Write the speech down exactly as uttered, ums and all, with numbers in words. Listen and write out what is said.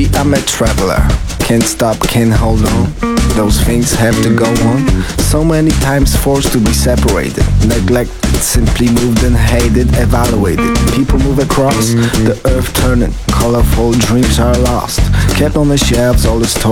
I'm a traveler. Can't stop, can't hold on. Those things have to go on. So many times forced to be separated, neglected, simply moved and hated, evaluated. People move across the earth turning, colorful dreams are lost. Kept on the shelves, all the stories